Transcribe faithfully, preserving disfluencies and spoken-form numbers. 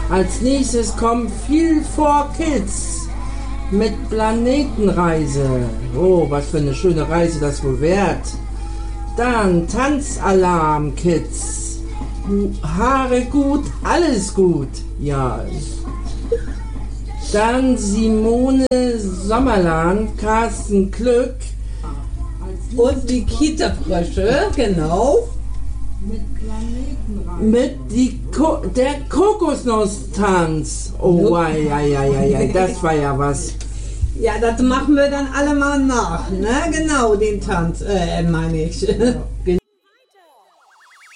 Als nächstes kommt Feel for Kids mit Planetenreise. Oh, was für eine schöne Reise das wohl wert. Dann Tanzalarm Kids. Haare gut, alles gut. Ja. Dann Simone Sommerland, Carsten Glück. Und die Kita-Frösche, genau. Mit die Ko der Kokosnuss-Tanz. Oh, ja, ja, ja, ja, das war ja was. Ja, das machen wir dann alle mal nach, ne? Genau, den Tanz, äh, meine ich.